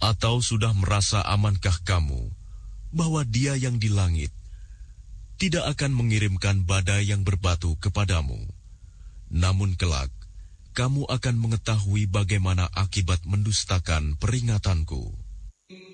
Atau sudah merasa amankah kamu bahwa Dia yang di langit tidak akan mengirimkan badai yang berbatu kepadamu, namun kelak kamu akan mengetahui bagaimana akibat mendustakan peringatanku.